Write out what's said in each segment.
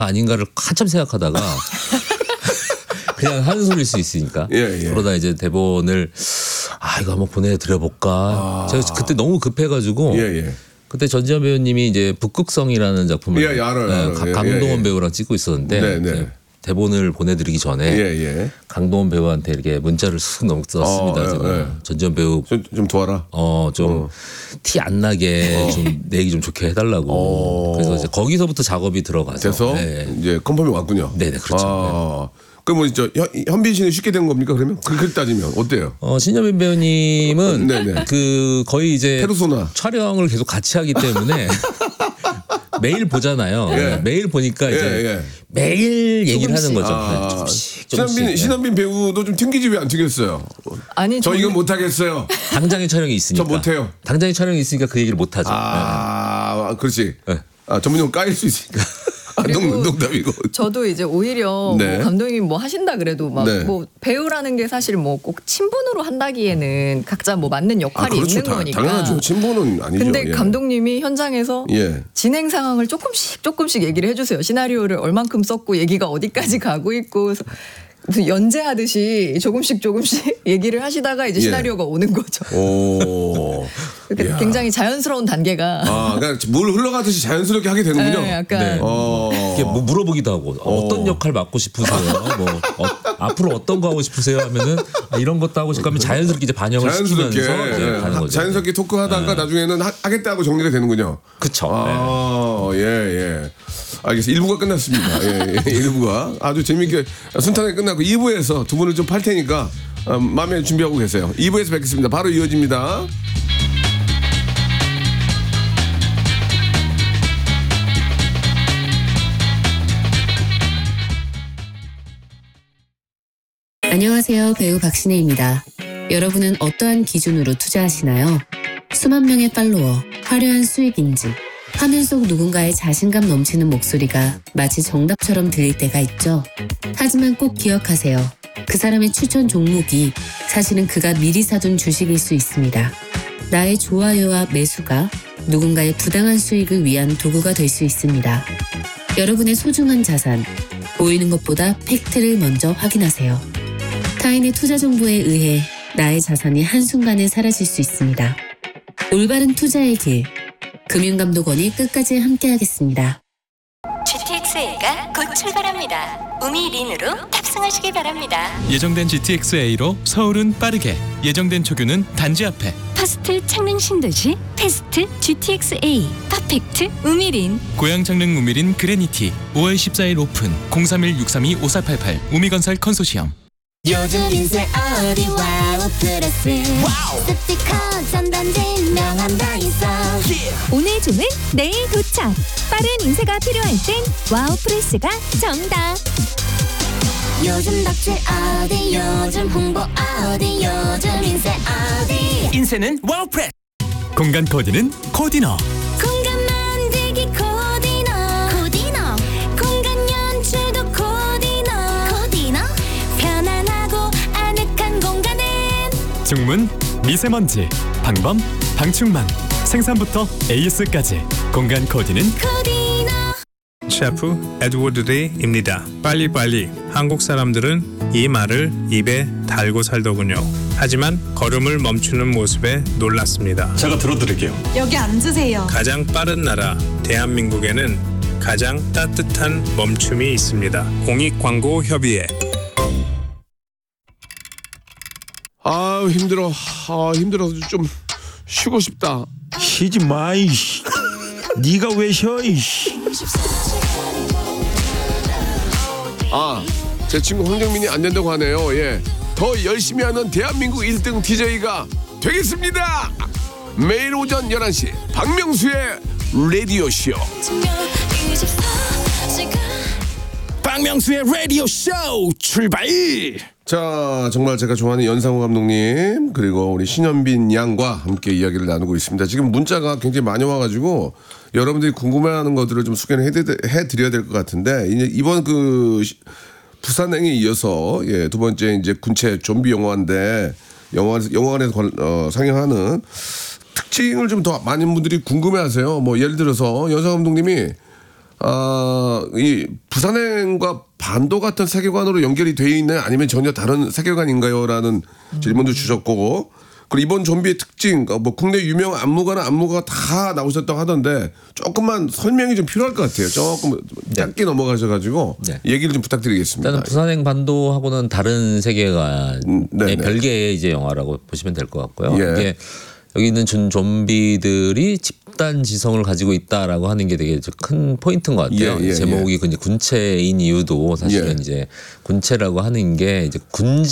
아닌가를 한참 생각하다가 그냥 하는 소리일 수 있으니까. 그러다 이제 대본을 이거 한번 보내드려볼까. 제가 그때 너무 급해가지고 그때 전지현 배우님이 이제 북극성이라는 작품을 알아요. 강동원 배우랑 찍고 있었는데 대본을 보내드리기 전에 강동원 배우한테 이렇게 문자를 쓱 썼습니다. 전지현 배우 좀 도와라. 좀 티 안 나게 좀 내 얘기 좀 좋게 해달라고. 그래서 이제 거기서부터 작업이 들어가서 돼서 이제 컨펌이 왔군요. 네네 그렇죠. 그럼 뭐 진짜 현빈 씨는 쉽게 된 겁니까 그러면? 그렇게 따지면 어때요? 신현빈 배우님은 그 거의 이제 페르소나 촬영을 계속 같이 하기 때문에 매일 보잖아요. 매일 보니까 이제 매일 얘기를 하는 거죠. 조금씩. 신현빈 배우도 좀 튕기지 왜 안 튕겼어요? 아니 저 이거 못 하겠어요. 당장의 촬영이 있으니까. 저 못해요. 당장의 촬영이 있으니까 그 얘기를 못 하죠. 그렇지. 전문용 까일 수 있으니까. 농담이고. 저도 이제 오히려 뭐 감독님 뭐 하신다 그래도 막 뭐 배우라는 게 사실 뭐 꼭 친분으로 한다기에는 각자 뭐 맞는 역할이 있는 거니까. 당연하죠. 친분은 아니죠. 근데 감독님이 현장에서 진행 상황을 조금씩 얘기를 해주세요. 시나리오를 얼만큼 썼고 얘기가 어디까지 가고 있고. 그래서 무슨 연재하듯이 조금씩 얘기를 하시다가 이제 시나리오가 오는 거죠. 굉장히 자연스러운 단계가. 그러니까 물 흘러가듯이 자연스럽게 하게 되는군요. 약간. 이게 뭐 물어보기도 하고 어떤 역할 맡고 싶으세요? 뭐 앞으로 어떤 거 하고 싶으세요? 하면은 이런 것도 하고 싶으면 자연스럽게 이제 반영을 시키면서 이제 가는 거죠. 자연스럽게 토크하다가 나중에는 하겠다 하고 정리가 되는군요. 그렇죠. 알겠습니다. 1부가 끝났습니다. 1부가 아주 재미있게 순탄하게 끝났고 2부에서 두 분을 좀 팔 테니까 마음에 준비하고 계세요. 2부에서 뵙겠습니다. 바로 이어집니다. 안녕하세요. 배우 박신혜입니다. 여러분은 어떠한 기준으로 투자하시나요? 수만 명의 팔로워, 화려한 수익 인지, 화면 속 누군가의 자신감 넘치는 목소리가 마치 정답처럼 들릴 때가 있죠. 하지만 꼭 기억하세요. 그 사람의 추천 종목이 사실은 그가 미리 사둔 주식일 수 있습니다. 나의 좋아요와 매수가 누군가의 부당한 수익을 위한 도구가 될 수 있습니다. 여러분의 소중한 자산, 보이는 것보다 팩트를 먼저 확인하세요. 타인의 투자 정보에 의해 나의 자산이 한순간에 사라질 수 있습니다. 올바른 투자의 길, 금융감독원이 끝까지 함께하겠습니다. GTX-A가 곧 출발합니다. 우미린으로 탑승하시기 바랍니다. 예정된 GTX-A로 서울은 빠르게, 예정된 초규는 단지 앞에. 퍼스트 창릉 신도시 패스트 GTX-A 퍼펙트 우미린. 고양 창릉 우미린 그레니티 5월 14일 오픈. 031-632-5488 우미건설 컨소시엄. 요즘 인생 어디 와우 플러스 스티커 전단지 명함 있어. 오늘 주문 내일 도착. 빠른 인쇄가 필요할 땐 와우 프레스가 정답. 요즘 덕질 어디 요즘 홍보 어디 요즘 인쇄 어디. 인쇄는 와우 프레스. 공간 코디는 코디너. 공간 만들기 코디너. 공간 연출도 코디너. 편안하고 아늑한 공간엔 중문, 미세먼지, 방범, 방충망, 생산부터 AS까지 공간 코디는 코디너. 셰프 에드워드 데이입니다. 빨리빨리. 한국 사람들은 이 말을 입에 달고 살더군요. 하지만 걸음을 멈추는 모습에 놀랐습니다. 제가 들어드릴게요. 여기 앉으세요. 가장 빠른 나라 대한민국에는 가장 따뜻한 멈춤이 있습니다. 공익광고협의회. 힘들어. 힘들어서 좀 쉬고 싶다. 쉬지 마. 네가 왜 쉬어? 제 친구 황정민이 안 된다고 하네요. 더 열심히 하는 대한민국 1등 DJ가 되겠습니다. 매일 오전 11시 박명수의 라디오쇼. 박명수의 라디오 쇼 출발. 자, 정말 제가 좋아하는 연상호 감독님 그리고 우리 신현빈 양과 함께 이야기를 나누고 있습니다. 지금 문자가 굉장히 많이 와가지고 여러분들이 궁금해하는 것들을 좀 소개를 해드려야 될 것 같은데 이번 그 부산행에 이어서 두 번째 이제 군체 좀비 영화인데 영화관에서 상영하는 특징을 좀 더 많은 분들이 궁금해하세요. 뭐 예를 들어서 연상호 감독님이 이 부산행과 반도 같은 세계관으로 연결이 돼 있나요? 아니면 전혀 다른 세계관인가요?라는 질문도 주셨고, 그리고 이번 좀비의 특징, 뭐 국내 유명 안무가가 다 나오셨다고 하던데 조금만 설명이 좀 필요할 것 같아요. 조금 짧게 넘어가셔가지고 얘기를 좀 부탁드리겠습니다. 일단은 부산행 반도하고는 다른 세계관의 별개의 이제 영화라고 보시면 될 것 같고요. 이게 여기 있는 좀비들이 집단 지성을 가지고 있다라고 하는 게 되게 큰 포인트인 것 같아요. 제목이 이제 군체인 이유도 사실은 이제 군체라고 하는 게 이제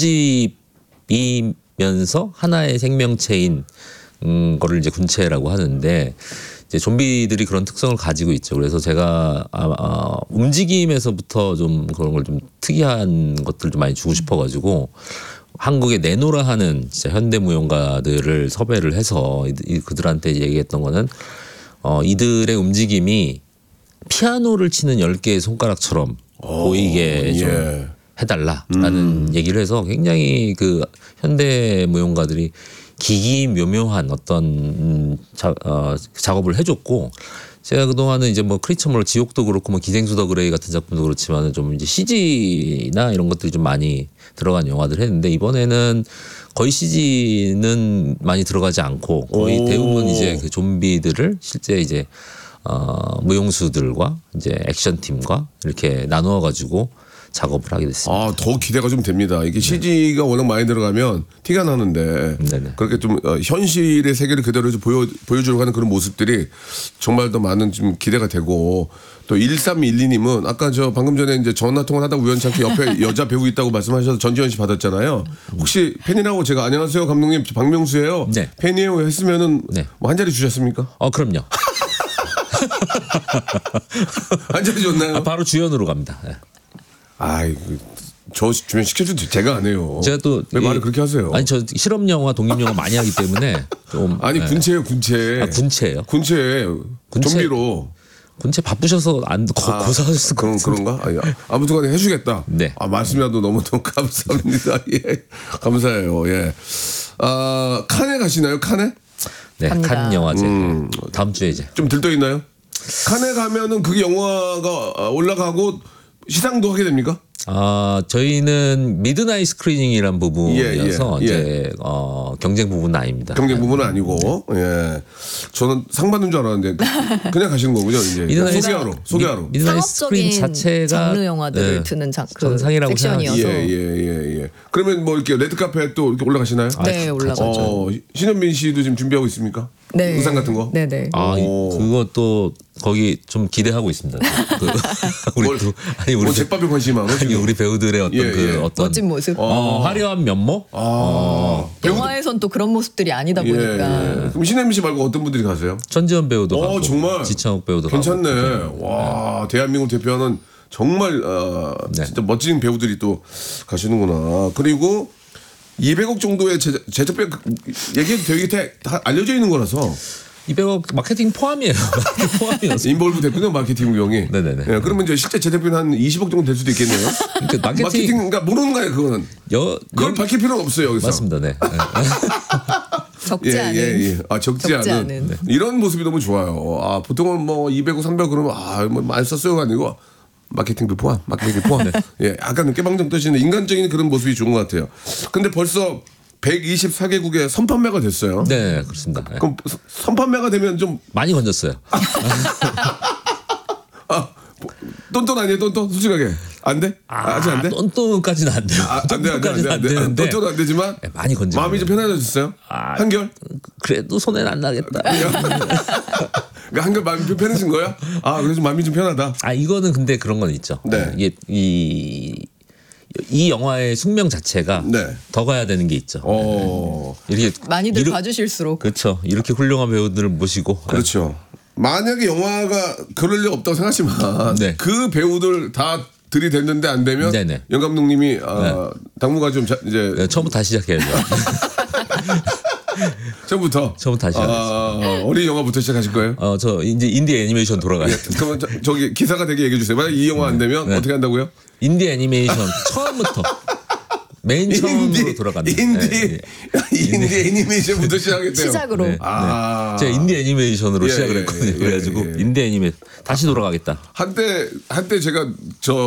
군집이면서 하나의 생명체인 거를 이제 군체라고 하는데, 이제 좀비들이 그런 특성을 가지고 있죠. 그래서 제가 움직임에서부터 좀 그런 걸 좀 특이한 것들 좀 많이 주고 싶어가지고 한국에 내노라 하는 진짜 현대무용가들을 섭외를 해서 그들한테 얘기했던 거는 이들의 움직임이 피아노를 치는 10개의 손가락처럼 보이게 좀 해달라라는 얘기를 해서 굉장히 그 현대무용가들이 기기묘묘한 어떤 작업을 해줬고, 제가 그동안은 이제 뭐 크리처몰 지옥도 그렇고 뭐 기생수 더 그레이 같은 작품도 그렇지만 좀 이제 CG나 이런 것들이 좀 많이 들어간 영화들 했는데, 이번에는 거의 CG는 많이 들어가지 않고 거의 대부분 이제 그 좀비들을 실제 이제 무용수들과 이제 액션팀과 이렇게 나누어 가지고 작업을 하게 됐습니다. 더 기대가 좀 됩니다. 이게 CG가 워낙 많이 들어가면 티가 나는데 그렇게 좀 현실의 세계를 그대로 좀 보여주려고 하는 그런 모습들이 정말 더 많은 좀 기대가 되고, 또 1312님은 아까 저 방금 전에 이제 전화 통화를 하다 우연찮게 옆에 여자 배우 있다고 말씀하셔서 전지현 씨 받았잖아요. 혹시 팬이라고 제가 안녕하세요 감독님 박명수예요. 팬이에요 했으면은 뭐 한 자리 주셨습니까? 그럼요. 한 자리 줬나요? 바로 주연으로 갑니다. 저 주연 시켜줘도 제가 안 해요. 제가 또 왜 말을 그렇게 하세요? 아니 저 실험 영화, 독립 영화 많이 하기 때문에 좀 군체예요, 군체. 군체예요? 군체. 좀비로. 군체 바쁘셔서 안 고사하셨을 것 같은데. 그런가? 아무튼간에 해주겠다. 말씀이라도 너무 감사합니다. 예, 감사해요. 예. 칸에 가시나요? 칸에? 네, 칸 영화제. 다음 주에 이제. 좀 들떠 있나요? 칸에 가면은 그게 영화가 올라가고 시상도 하게 됩니까? 저희는 미드나잇 스크리닝이란 부분이어서 이제 경쟁 부분은 아닙니다. 경쟁 부분은 아니고, 저는 상 받는 줄 알았는데 그냥 가시는 거군요. 이제 소개하러. 미드나잇 스크린 자체가 장르 영화들을 트는 상이라고 섹션이어서. 그러면 뭐 이렇게 레드카페 또 이렇게 올라가시나요? 네, 올라가죠. 신현빈 씨도 지금 준비하고 있습니까? 네. 의상 같은 거? 네네. 그것도 거기 좀 기대하고 있습니다. 우리 제밥에 관심이 많아. 우리 배우들의 어떤 어떤 멋진 모습, 화려한 면모. 영화에선 또 그런 모습들이 아니다 보니까. 그럼 신현빈 씨 말고 어떤 분들이 가세요? 전지현 배우도 가고, 정말 지창욱 배우도 괜찮네. 가고. 와, 대한민국 대표하는 정말 진짜 멋진 배우들이 또 가시는구나. 그리고 200억 정도의 제작비 얘기해도 되게 다 알려져 있는 거라서 200억 마케팅 포함이에요. 포함이었어요. 인볼브 됐군요, 마케팅 비용이. 네네네. 그러면 이제 실제 제작비는 한 20억 정도 될 수도 있겠네요. 마케팅 그러니까 모르는 거예요, 그거는. 그걸 밝힐 필요는 없어요, 여기서. 맞습니다, 네. 적지 않은. 적지 않은. 이런 모습이 너무 좋아요. 보통은 뭐 200억, 300억 그러면 뭐 많이 썼어요가 아니고. 마케팅비 포함. 약간 깨방정 뜨시는 인간적인 그런 모습이 좋은 것 같아요. 근데 벌써 124개국에 선판매가 됐어요. 네, 그렇습니다. 그럼 선판매가 되면 좀 많이 건졌어요. 똔똔 아니에요? 똔똔 솔직하게 안 돼? 아직 안 돼? 똔똔까지는 안 돼요. 안 되는데 똔똔은 안 되지만 많이 건져. 마음이 좀 편해졌어요? 한결? 그래도 손해는 안 나겠다. 그러니까 한결 마음이 좀 편해진 거야? 그래서 마음이 좀 편하다. 이거는 근데 그런 건 있죠. 이게 이 영화의 숙명 자체가 더 가야 되는 게 있죠. 이렇게 많이들 봐주실수록. 그렇죠. 이렇게 훌륭한 배우들을 모시고. 그렇죠. 만약에 영화가 그럴 리 없다고 생각하지만 그 배우들 다 들이댔는데 안 되면 영 감독님이 당무가 좀 이제 처음부터 다시 시작해야죠. 처음부터 다시 시작해야죠. 어린 영화부터 시작하실 거예요? 저 이제 인디 애니메이션 돌아가요. 그러면 저기 기사가 되게 얘기해 주세요. 만약 이 영화 안 되면 어떻게 한다고요? 인디 애니메이션 처음부터 맨 처음으로 돌아갔네. 인디 애니메이션부터 시작했대요. 시작으로. 네. 제가 인디 애니메이션으로 시작을 했거든요. 그래가지고 인디 애니메 다시 돌아가겠다. 한때 제가